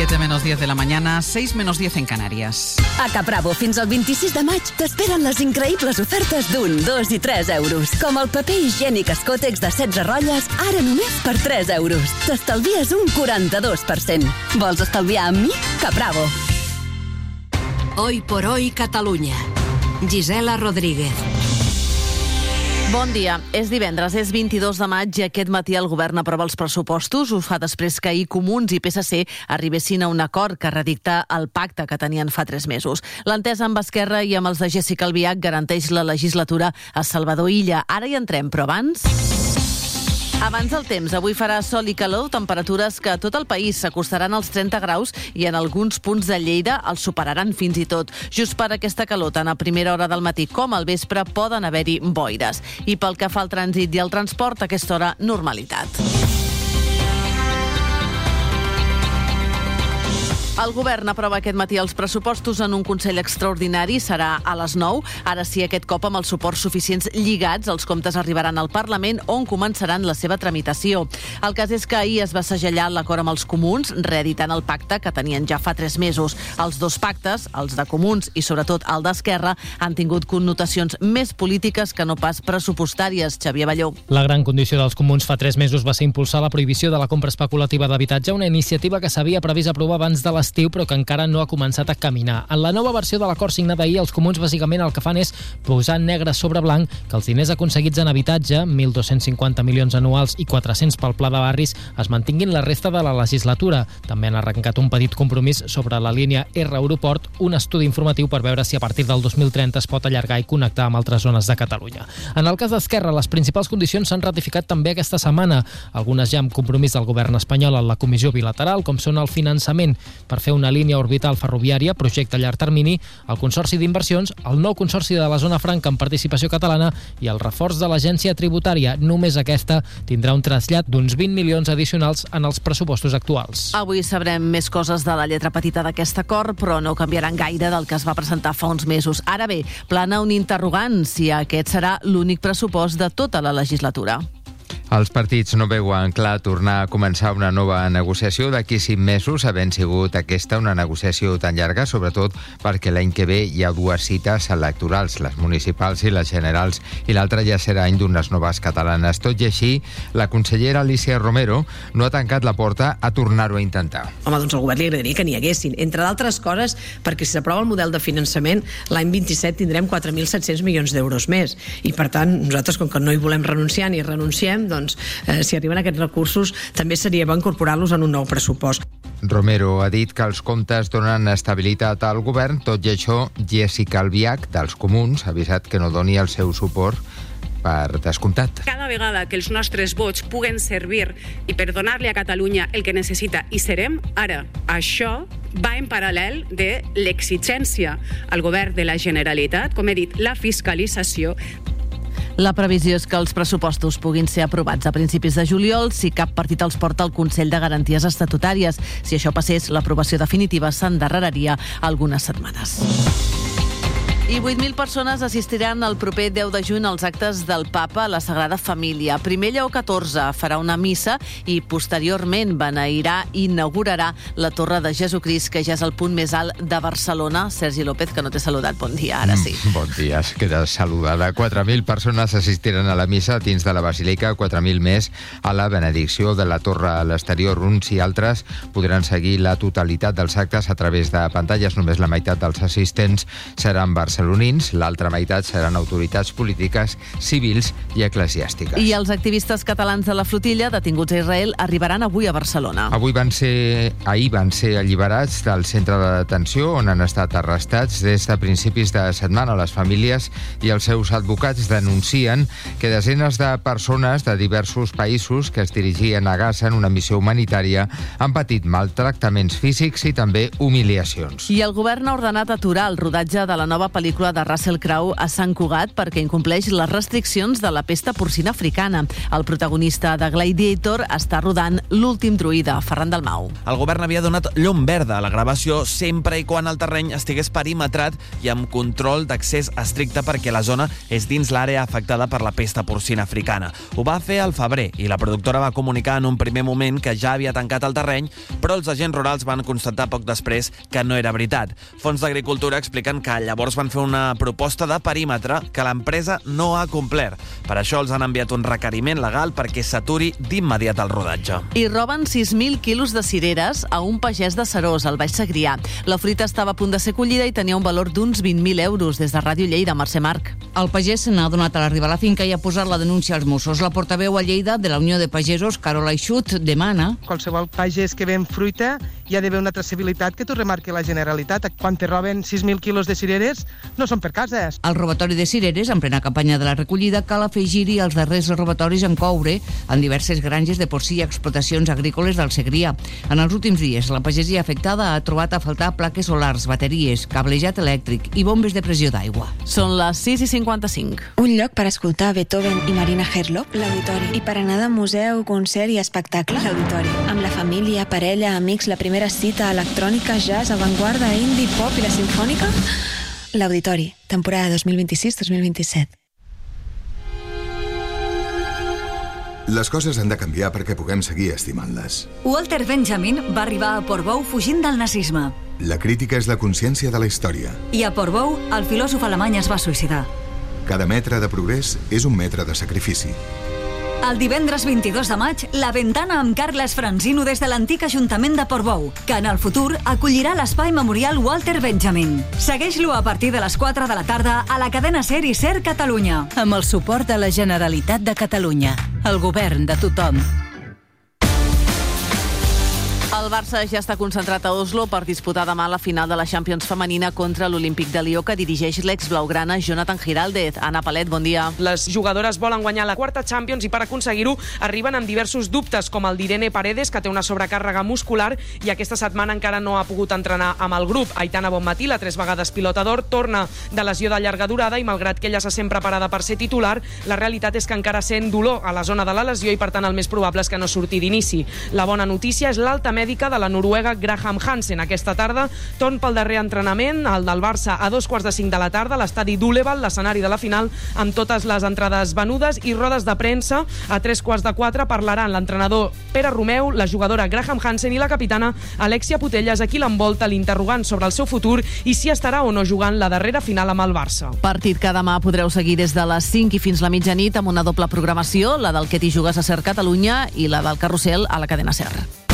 7 menos 10 de la mañana, 6 menos 10 en Canarias. A Capravo, fins al 26 de maig, t'esperen les increïbles ofertes d'1, 2 i 3 euros. Com el paper higiènic Escotex de 16 rotlles, ara només per 3 euros. T'estalvies un 42%. Vols estalviar amb mi? Capravo. Hoy por hoy Catalunya. Gisela Rodríguez. Bon dia. És divendres, és 22 de maig i aquest matí el govern aprova els pressupostos. Ho fa després que ahir Comuns i PSC arribessin a un acord que redicta el pacte que tenien fa 3 mesos. L'entesa amb Esquerra i amb els de Jéssica Albiach garanteix la legislatura a Salvador Illa. Ara hi entrem, però Abans el temps, avui farà sol i calor, temperatures que a tot el país s'acostaran als 30 graus i en alguns punts de Lleida els superaran fins i tot. Just per aquesta calor, tant a primera hora del matí com al vespre, poden haver-hi boires. I pel que fa al trànsit i al transport, a aquesta hora, normalitat. El govern aprova aquest matí els pressupostos en un Consell extraordinari. Serà a les 9. Ara sí, aquest cop amb els suports suficients lligats. Els comptes arribaran al Parlament, on començaran la seva tramitació. El cas és que ahir es va segellar l'acord amb els Comuns, reeditant el pacte que tenien ja fa 3 mesos. Els dos pactes, els de Comuns i sobretot el d'Esquerra, han tingut connotacions més polítiques que no pas pressupostàries. Xavier Balló. La gran condició dels Comuns fa 3 mesos va ser impulsar la prohibició de la compra especulativa d'habitatge, una iniciativa que s'havia previst aprovar abans de l'estiu, però que encara no ha començat a caminar. En la nova versió de l'acord signat ahir, els Comuns bàsicament el que fan és posar negre sobre blanc que els diners aconseguits en habitatge, 1.250 milions anuals i 400 pel Pla de Barris, es mantinguin la resta de la legislatura. També han arrencat un petit compromís sobre la línia R-Aeroport, un estudi informatiu per veure si a partir del 2030 es pot allargar i connectar amb altres zones de Catalunya. En el cas d'Esquerra, les principals condicions s'han ratificat també aquesta setmana, algunes ja amb compromís del govern espanyol en la comissió bilateral, com són el finançament per fer una línia orbital ferroviària, projecte a llarg termini, el Consorci d'Inversions, el nou Consorci de la Zona Franca amb participació catalana i el reforç de l'agència tributària. Només aquesta tindrà un trasllat d'uns 20 milions addicionals en els pressupostos actuals. Avui sabrem més coses de la lletra petita d'aquest acord, però no canviaran gaire del que es va presentar fa uns mesos. Ara bé, plana un interrogant si aquest serà l'únic pressupost de tota la legislatura. Els partits no veuen clar tornar a començar una nova negociació d'aquí 5 mesos, havent sigut aquesta una negociació tan llarga, sobretot perquè l'any que ve hi ha 2 cites electorals, les municipals i les generals, i l'altra ja serà any d'unes noves catalanes. Tot i així, la consellera Alícia Romero no ha tancat la porta a tornar-ho a intentar. Home, doncs al govern li agradaria que n'hi haguessin, entre d'altres coses, perquè si s'aprova el model de finançament, l'any 27 tindrem 4.700 milions d'euros més. I per tant, nosaltres, com que no hi volem renunciar ni renunciem, doncs, si arriben aquests recursos, també seria bo incorporar-los en un nou pressupost. Romero ha dit que els comptes donen estabilitat al govern. Tot i això, Jéssica Albiach, dels Comuns, ha avisat que no doni el seu suport per descomptat. Cada vegada que els nostres vots puguen servir i per donar-li a Catalunya el que necessita, i serem ara. Això va en paral·lel de l'exigència al govern de la Generalitat, com he dit, la fiscalització. La previsió és que els pressupostos puguin ser aprovats a principis de juliol si cap partit els porta al Consell de Garanties Estatutàries. Si això passés, l'aprovació definitiva s'endarreraria algunes setmanes. I 8.000 persones assistiran el proper 10 de juny als actes del Papa a la Sagrada Família. Primer Lleó XIV farà una missa i posteriorment beneirà i inaugurarà la Torre de Jesucrist, que ja és el punt més alt de Barcelona. Sergi López, que no t'he saludat. Bon dia, ara sí. Bon dia, es queda saludada. 4.000 persones assistiran a la missa dins de la Basílica, 4.000 més a la benedicció de la Torre a l'exterior. Uns i altres podran seguir la totalitat dels actes a través de pantalles. Només la meitat dels assistents seran barcelonins, l'altra meitat seran autoritats polítiques, civils i eclesiàstiques. I els activistes catalans de la flotilla detinguts a Israel arribaran avui a Barcelona. Ahir van ser alliberats del centre de detenció on han estat arrestats des de principis de setmana. Les famílies i els seus advocats denuncien que desenes de persones de diversos països que es dirigien a Gaza en una missió humanitària han patit maltractaments físics i també humiliacions. I el govern ha ordenat aturar el rodatge de la nova pel·lícula pel·lícula de Russell Crowe a Sant Cugat perquè incompleix les restriccions de la pesta porcina africana. El protagonista de Gladiator està rodant L'últim druida, Ferran Dalmau. El govern havia donat llum verda a la gravació sempre i quan el terreny estigués perimetrat i amb control d'accés estricte perquè la zona és dins l'àrea afectada per la pesta porcina africana. Ho va fer al febrer i la productora va comunicar en un primer moment que ja havia tancat el terreny, però els agents rurals van constatar poc després que no era veritat. Fons d'Agricultura expliquen que llavors van fer una proposta de perímetre que l'empresa no ha complert. Per això els han enviat un requeriment legal perquè s'aturi d'immediat el rodatge. I roben 6.000 quilos de cireres a un pagès de Serós, al Baix Segrià. La fruita estava a punt de ser collida i tenia un valor d'uns 20.000 euros. Des de Ràdio Lleida, Mercè Marc. El pagès se n'ha donat a l'arribar a la finca i ha posat la denúncia als Mossos. La portaveu a Lleida de la Unió de Pagesos, Carola Eixut, demana... Qualsevol pagès que ven fruita hi ha d'haver una traçabilitat que t'ho remarqui la Generalitat. Quan te roben 6.000 quilos de cireres, no són per cases. Al robatori de cireres, en plena campanya de la recollida, cal afegir-hi els darrers robatoris en coure en diverses granges de porcí i explotacions agrícoles del Segrià. En els últims dies, la pagesia afectada ha trobat a faltar plaques solars, bateries, cablejat elèctric i bombes de pressió d'aigua. Són les 6:55. Un lloc per escoltar Beethoven i Marina Herlop, l'Auditori. I per anar de museu, concert i espectacle, l'Auditori. Amb la família, parella, amics, la primera cita, electrònica, jazz, avantguarda, indie, pop i la simfònica, l'Auditori, temporada 2026-2027. Les coses han de canviar perquè puguem seguir estimant-les. Walter Benjamin va arribar a Portbou fugint del nazisme. La crítica és la consciència de la història. I a Portbou, el filòsof alemany es va suïcidar. Cada metre de progrés és un metre de sacrifici. El divendres 22 de maig, La Ventana amb Carles Franzino des de l'antic Ajuntament de Portbou, que en el futur acollirà l'espai memorial Walter Benjamin. Segueix-lo a partir de les 4 de la tarda a la cadena SER i SER Catalunya. Amb el suport de la Generalitat de Catalunya, el govern de tothom. El Barça ja està concentrat a Oslo per disputar demà la final de la Champions femenina contra l'Olímpic de Lió, que dirigeix l'ex-blaugrana Jonathan Giraldez. Anna Palet, bon dia. Les jugadores volen guanyar la quarta Champions i per aconseguir-ho arriben amb diversos dubtes, com el d'Irene Paredes, que té una sobrecàrrega muscular i aquesta setmana encara no ha pogut entrenar amb el grup. Aitana Bonmatí, la 3 vegades pilota d'or, torna de lesió de llarga durada i malgrat que ella se sent preparada per ser titular, la realitat és que encara sent dolor a la zona de la lesió i per tant el més probable és que no surti d'inici. La bona notícia és l'alta mèdica de la noruega Graham Hansen. Aquesta tarda torn pel darrer entrenament, el del Barça a 2:45 de la tarda, a l'estadi d'Uleval, l'escenari de la final, amb totes les entrades venudes i rodes de premsa. A 3:45 parlaran l'entrenador Pere Romeu, la jugadora Graham Hansen i la capitana Alexia Putellas, a qui l'envolta l'interrogant sobre el seu futur i si estarà o no jugant la darrera final amb el Barça. Partit que demà podreu seguir des de les 5 i fins la mitjanit amb una doble programació, la del Que t'hi jugues a SER Catalunya i la del Carrusel a la cadena SER.